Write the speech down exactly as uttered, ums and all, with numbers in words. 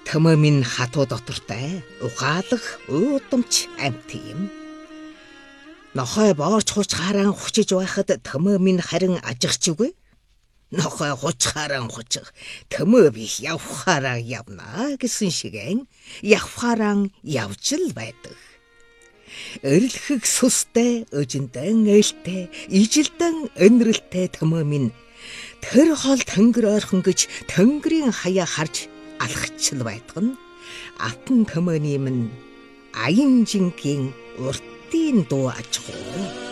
Төмөө минь хатуу дотортой ухаалах уудамч амьт юм. Нохой боорч хучхааран хучиж байхад төмөө минь харин ажигчгүй. Нохой хучхааран хучих төмөө би явхаараа явна гэсэн шигэн явхаараа явж л байдаг. Өрлөхөг сүстэй, өжөндөн ээлтэй, ижилдэн өнрөлтэй төмөө минь тэр хол тэнгэр ойрхон гэж тэнгэрийн хаяа харж алхачл байдаг нь атан төмөөний минь аян жингийн уртын дуу аж ахуй.